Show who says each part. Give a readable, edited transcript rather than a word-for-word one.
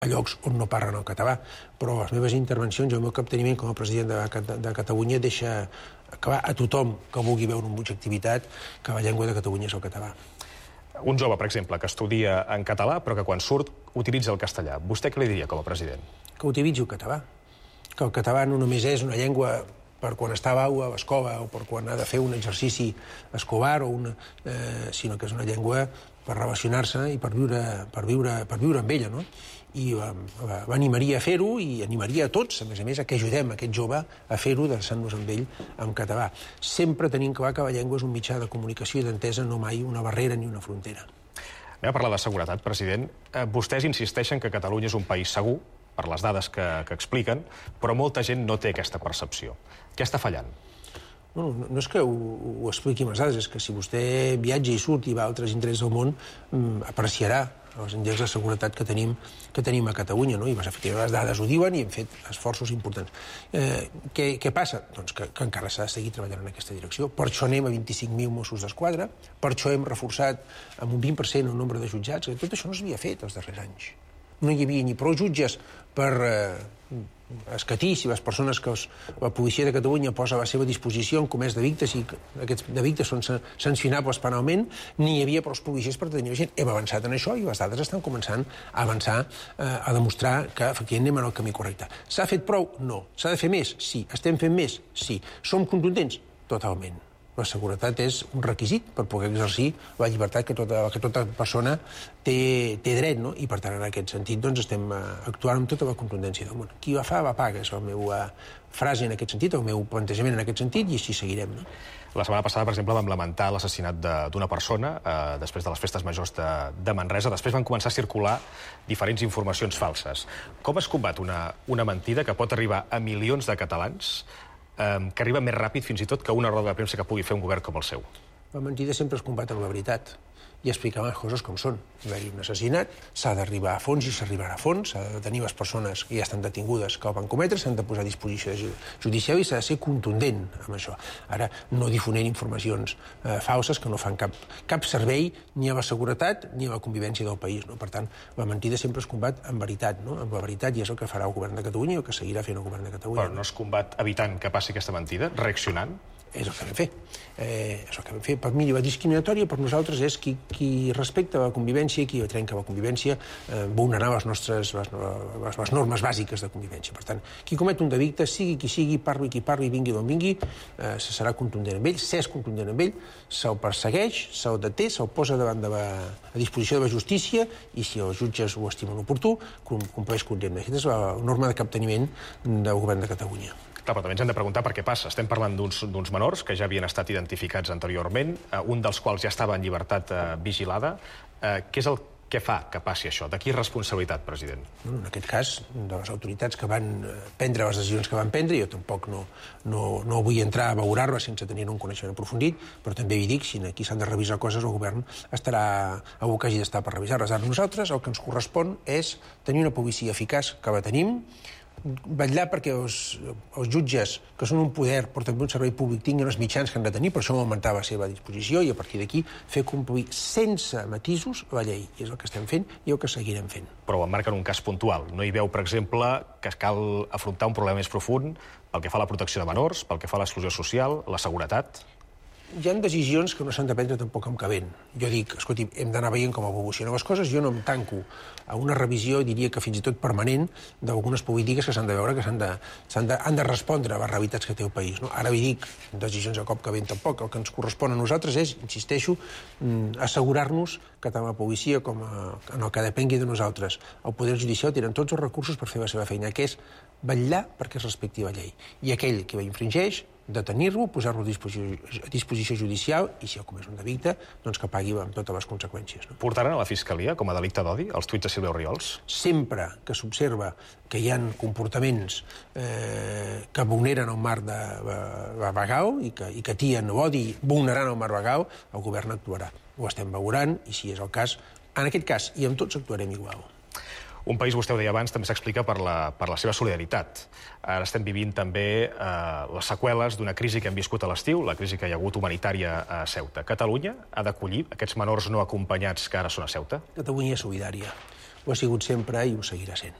Speaker 1: a llocs on no parlen el català, però les meves intervencions i el meu capteniment com a president de Catalunya deixa acabar a tothom que vulgui veure amb objectivitat que la llengua de Catalunya és el català.
Speaker 2: Un jove, per exemple, que estudia en català però que quan surt utilitza el castellà. Vostè què li diria com a president?
Speaker 1: Que utilitzi el català. Que el català no només és una llengua per quan està a l'aula, a l'escola, o per quan ha de fer un exercici escolar, sinó que és una llengua per relacionar-se i per viure amb ella, no? I l'animaria a fer-ho i animaria a tots, a més, a que ajudem aquest jove a fer-ho, adreçant-nos amb ell en català. Sempre tenint clar que la llengua és un mitjà de comunicació i d'entesa, no mai una barrera ni una frontera.
Speaker 2: Anem a parlar de seguretat, president. Vostès insisteixen que Catalunya és un país segur, per les dades que expliquen, però molta gent no té aquesta percepció. Què està fallant?
Speaker 1: No és que ho expliqui amb les dades, és que si vostè viatja i surt i va a altres indrets del món, apreciarà els índexs de seguretat que tenim a Catalunya, no? I efectivament les dades ho diuen i hem fet esforços importants. Què passa? Doncs que encara s'ha de seguir treballant en aquesta direcció. Per això anem a 25.000 Mossos d'Esquadra, per això hem reforçat amb un 20% el nombre de jutjats. Tot això no s'havia fet els darrers anys. No hi havia ni prou jutges per escatir si les persones que la policia de Catalunya posa a la seva disposició han comès delictes i aquests delictes són sancionables penalment, ni hi havia prou policies per detenir gent. Hem avançat en això i les dades estan començant a avançar, a demostrar que efectivament anem en el camí correcte. S'ha fet prou? No. S'ha de fer més? Sí. Estem fent més? Sí. Som contundents? Totalment. La seguretat és un requisit per poder exercir la llibertat que tota persona té dret, no? I per tant, en aquest sentit, doncs, estem actuant amb tota la contundència del món. Qui la fa, la paga, és la meva frase en aquest sentit, el meu plantejament en aquest sentit, i així seguirem, no?
Speaker 2: La setmana passada, per exemple, vam lamentar l'assassinat d'una persona després de les festes majors de Manresa. Després van començar a circular diferents informacions falses. Com es combat una mentida que pot arribar a milions de catalans, que arriba més ràpid fins i tot que una roda de premsa que pugui fer un govern com el seu?
Speaker 1: La mentida sempre es combat amb la veritat i explicar les coses com són. Va-hi un assassinat, s'ha d'arribar a fons i s'arribarà a fons, s'ha de detenir les persones que ja estan detingudes que el van cometre, s'han de posar a disposició judicial i s'ha de ser contundent amb això. Ara, no difonent informacions falses que no fan cap servei ni a la seguretat ni a la convivència del país, no? Per tant, la mentida sempre es combat amb veritat, no? Amb la veritat, i és el que farà el govern de Catalunya i el que seguirà fent el govern de Catalunya.
Speaker 2: Però no es combat evitant que passi aquesta mentida, reaccionant?
Speaker 1: És el que vam fer. És el que vam fer. Per mi, la discriminatòria per nosaltres és qui respecta la convivència i qui trenca la convivència, vulnerar les normes bàsiques de convivència. Per tant, qui comet un delicte, sigui qui sigui, parli qui parli, vingui d'on vingui, se serà contundent amb ell, s'és contundent amb ell, se'l persegueix, se'l deté, se'l posa a disposició de la justícia i si els jutges ho estimen oportú, compleix condemna. Aquesta és la norma de capteniment del govern de Catalunya.
Speaker 2: Clar, però també ens hem de preguntar per què passa. Estem parlant d'uns menors que ja havien estat identificats anteriorment, un dels quals ja estava en llibertat vigilada. Què és el que fa que passi això? De qui és responsabilitat, president?
Speaker 1: En aquest cas, de les autoritats que van prendre les decisions que van prendre, jo tampoc no vull entrar a valorar-les sense tenir un coneixement aprofundit, però també vi dic, si aquí s'han de revisar coses, el govern estarà algú que hagi d'estar per revisar-les. Ara nosaltres el que ens correspon és tenir una policia eficaç, que la tenim, vetllar perquè els jutges, que són un poder però també un servei públic, tinguin els mitjans que han de tenir, per això m'augmentar la seva disposició i a partir d'aquí fer complir sense matisos la llei. I és el que estem fent i el que seguirem fent.
Speaker 2: Però ho emmarquen un cas puntual. No hi veu, per exemple, que cal afrontar un problema més profund pel que fa a la protecció de menors, pel que fa a l'exclusió social, la seguretat?
Speaker 1: Hi ha decisions que no s'han de prendre tampoc amb cabent. Jo dic, escolti, hem d'anar veient com evolucionen les coses, jo no em tanco a una revisió, diria que fins i tot permanent, d'algunes polítiques que s'han de veure, que han de respondre a les realitats que té el país. Ara vi dic, decisions a cop cabent tampoc, el que ens correspon a nosaltres és, insisteixo, assegurar-nos que tant la policia com en el que depengui de nosaltres, el Poder Judicial tenen tots els recursos per fer la seva feina, que és vetllar perquè es respecti la llei. I aquell que la infringeix, detenir-lo, posar-lo a disposició judicial i, si ha comès un delicte, doncs que pagui amb totes les conseqüències.
Speaker 2: Portaran a la Fiscalia com a delicte d'odi els tuits de Sílvia Orriols?
Speaker 1: Sempre que s'observa que hi ha comportaments que vulneren el marc legal i que atien l'odi vulnerant el marc legal, el govern actuarà. Ho estem valorant i, si és el cas, en aquest cas i amb tots actuarem igual.
Speaker 2: Un país, vostè ho deia abans, també s'explica per la seva solidaritat. Ara estem vivint també les seqüeles d'una crisi que hem viscut a l'estiu, la crisi que hi ha hagut humanitària a Ceuta. Catalunya ha d'acollir aquests menors no acompanyats que ara són a Ceuta?
Speaker 1: Catalunya és solidària. ho ha sigut sempre i ho seguirà sent.